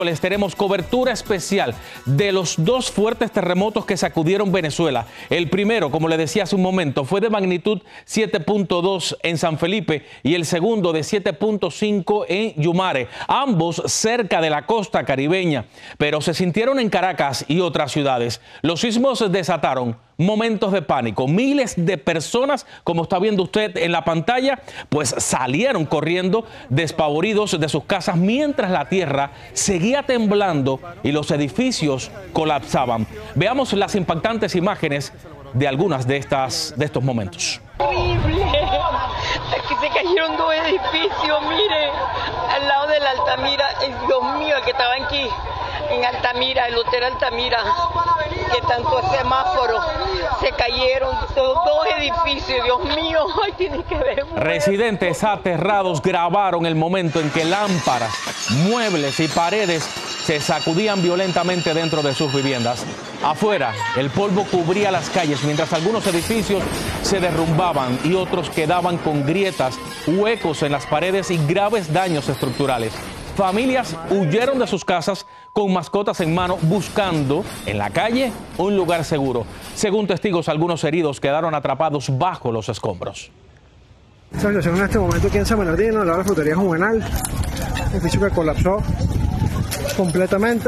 Les tenemos cobertura especial de los dos fuertes terremotos que sacudieron Venezuela. El primero, como le decía hace un momento, fue de magnitud 7.2 en San Felipe y el segundo de 7.5 en Yumare, ambos cerca de la costa caribeña, pero se sintieron en Caracas y otras ciudades. Los sismos desataron momentos de pánico. Miles de personas, como está viendo usted en la pantalla, pues salieron corriendo despavoridos de sus casas mientras la tierra seguía temblando y los edificios colapsaban. Veamos las impactantes imágenes de algunas de estos momentos. Horrible. Aquí se cayeron dos edificios, mire, al lado de la Altamira. Dios mío, el que estaba aquí en Altamira, el Hotel Altamira, que tanto el semáforo, se cayeron dos edificios. Dios mío, ay, tiene que ver. Residentes aterrados grabaron el momento en que lámparas, muebles y paredes se sacudían violentamente dentro de sus viviendas. Afuera, el polvo cubría las calles mientras algunos edificios se derrumbaban y otros quedaban con grietas, huecos en las paredes y graves daños estructurales. Familias huyeron de sus casas con mascotas en mano buscando en la calle un lugar seguro. Según testigos, algunos heridos quedaron atrapados bajo los escombros. Esta situación en este momento aquí en San Bernardino, al lado de la frutería Juvenal, edificio que colapsó completamente.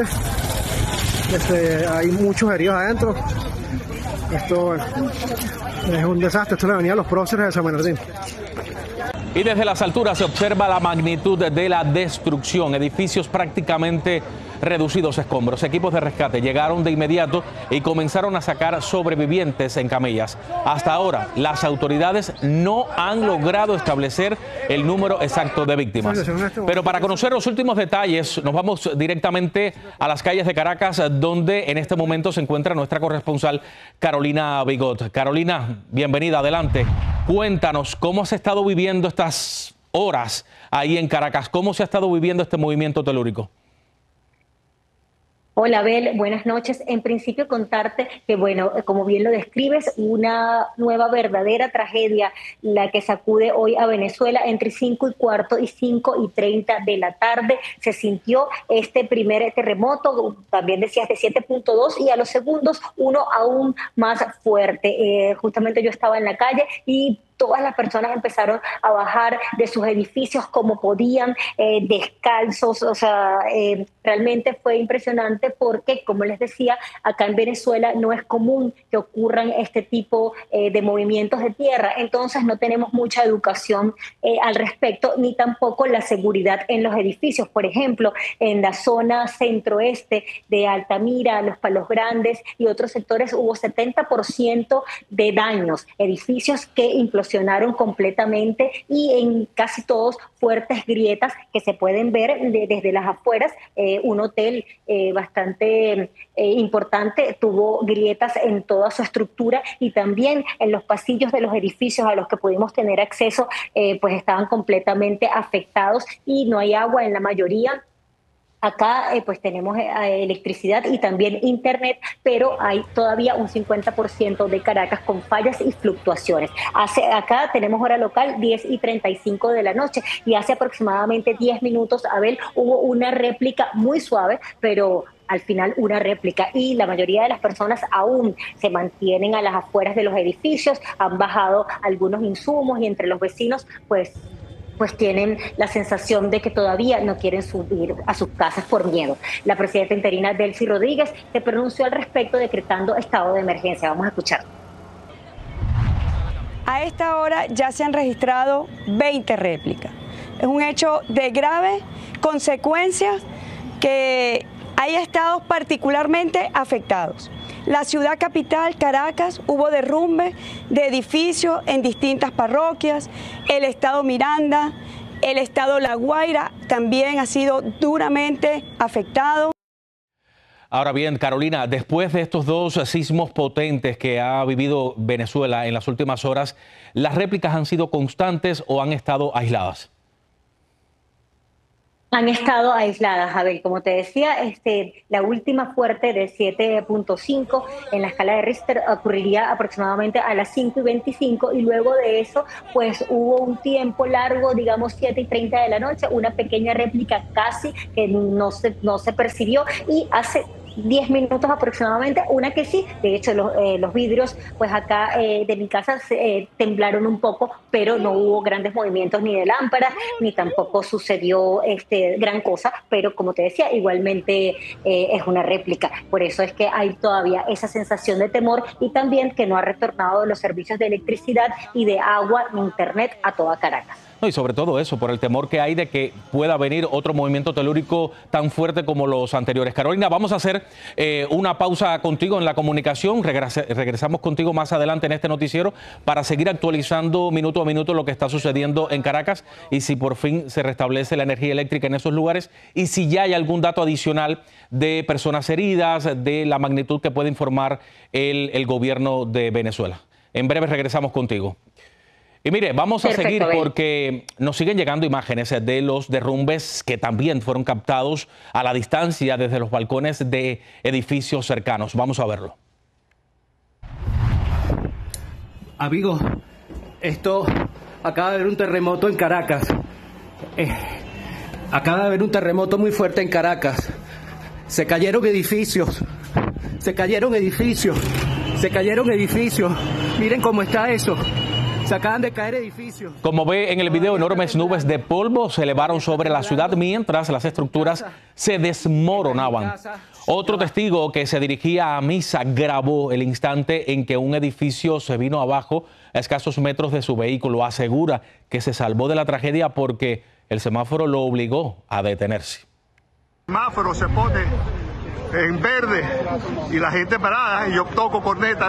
Hay muchos heridos adentro. Esto es un desastre. Esto es la avenida Los Próceres de San Bernardino. Y desde las alturas se observa la magnitud de la destrucción. Edificios prácticamente reducidos a escombros. Equipos de rescate llegaron de inmediato y comenzaron a sacar sobrevivientes en camillas. Hasta ahora, las autoridades no han logrado establecer el número exacto de víctimas. Pero para conocer los últimos detalles, nos vamos directamente a las calles de Caracas, donde en este momento se encuentra nuestra corresponsal Carolina Bigot. Carolina, bienvenida, adelante. Cuéntanos, ¿cómo has estado viviendo estas horas ahí en Caracas? ¿Cómo se ha estado viviendo este movimiento telúrico? Hola, Abel, buenas noches. En principio contarte que, bueno, como bien lo describes, una nueva verdadera tragedia la que sacude hoy a Venezuela. Entre 5:15 y 5:30 de la tarde se sintió este primer terremoto, también decías de 7.2, y a los segundos uno aún más fuerte. Justamente yo estaba en la calle y todas las personas empezaron a bajar de sus edificios como podían, descalzos. O sea, realmente fue impresionante porque, como les decía, acá en Venezuela no es común que ocurran este tipo de movimientos de tierra. Entonces no tenemos mucha educación al respecto, ni tampoco la seguridad en los edificios. Por ejemplo, en la zona centroeste de Altamira, Los Palos Grandes y otros sectores hubo 70% de daños, edificios que implosionaron completamente, y en casi todos fuertes grietas que se pueden ver desde las afueras. Un hotel bastante importante tuvo grietas en toda su estructura, y también en los pasillos de los edificios a los que pudimos tener acceso pues estaban completamente afectados, y no hay agua en la mayoría. Acá pues tenemos electricidad y también internet, pero hay todavía un 50% de Caracas con fallas y fluctuaciones. Acá tenemos hora local 10:35 de la noche, y hace aproximadamente 10 minutos, Abel, hubo una réplica muy suave, pero al final una réplica, y la mayoría de las personas aún se mantienen a las afueras de los edificios. Han bajado algunos insumos, y entre los vecinos pues tienen la sensación de que todavía no quieren subir a sus casas por miedo. La presidenta interina Delcy Rodríguez se pronunció al respecto decretando estado de emergencia. Vamos a escuchar. A esta hora ya se han registrado 20 réplicas. Es un hecho de grave consecuencia que hay estados particularmente afectados. La ciudad capital, Caracas, hubo derrumbe de edificios en distintas parroquias. El estado Miranda, el estado La Guaira también ha sido duramente afectado. Ahora bien, Carolina, después de estos dos sismos potentes que ha vivido Venezuela en las últimas horas, ¿las réplicas han sido constantes o han estado aisladas? Han estado aisladas, Abel. Como te decía, la última fuerte de 7.5 en la escala de Richter ocurriría aproximadamente a las 5:25 y luego de eso, pues hubo un tiempo largo, digamos 7:30 de la noche, una pequeña réplica casi que no se percibió y hace 10 minutos aproximadamente, una que sí, de hecho los vidrios pues acá de mi casa temblaron un poco, pero no hubo grandes movimientos ni de lámparas, ni tampoco sucedió gran cosa, pero como te decía, igualmente es una réplica, por eso es que hay todavía esa sensación de temor y también que no ha retornado los servicios de electricidad y de agua ni internet a toda Caracas. No, y sobre todo eso, por el temor que hay de que pueda venir otro movimiento telúrico tan fuerte como los anteriores. Carolina, vamos a hacer una pausa contigo en la comunicación. Regresamos contigo más adelante en este noticiero para seguir actualizando minuto a minuto lo que está sucediendo en Caracas y si por fin se restablece la energía eléctrica en esos lugares y si ya hay algún dato adicional de personas heridas, de la magnitud que puede informar el gobierno de Venezuela. En breve regresamos contigo. Y mire, vamos a seguir porque nos siguen llegando imágenes de los derrumbes que también fueron captados a la distancia desde los balcones de edificios cercanos. Vamos a verlo. Amigos, esto acaba de haber un terremoto en Caracas. Acaba de haber un terremoto muy fuerte en Caracas. Se cayeron edificios. Se cayeron edificios. Se cayeron edificios. Miren cómo está eso. Se acaban de caer edificios. Como ve en el video, enormes nubes de polvo se elevaron sobre la ciudad mientras las estructuras se desmoronaban. Otro testigo que se dirigía a misa grabó el instante en que un edificio se vino abajo a escasos metros de su vehículo. Asegura que se salvó de la tragedia porque el semáforo lo obligó a detenerse. El semáforo se pone en verde y la gente parada y yo toco corneta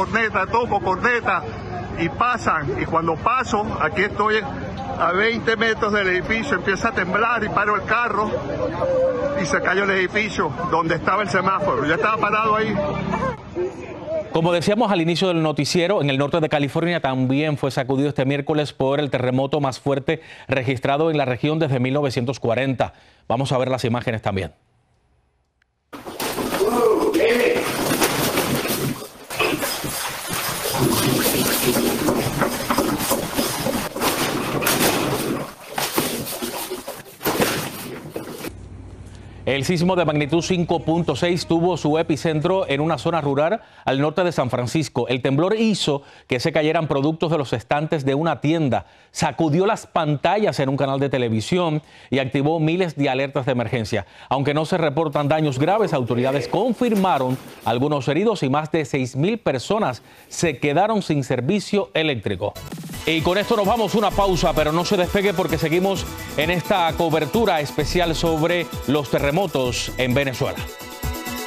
y pasan, y cuando paso, aquí estoy a 20 metros del edificio, empieza a temblar y paro el carro y se cayó el edificio donde estaba el semáforo. Yo estaba parado ahí. Como decíamos al inicio del noticiero, en el norte de California también fue sacudido este miércoles por el terremoto más fuerte registrado en la región desde 1940. Vamos a ver las imágenes también. El sismo de magnitud 5.6 tuvo su epicentro en una zona rural al norte de San Francisco. El temblor hizo que se cayeran productos de los estantes de una tienda, sacudió las pantallas en un canal de televisión y activó miles de alertas de emergencia. Aunque no se reportan daños graves, autoridades confirmaron algunos heridos y más de 6,000 personas se quedaron sin servicio eléctrico. Y con esto nos vamos a una pausa, pero no se despegue porque seguimos en esta cobertura especial sobre los terremotos en Venezuela.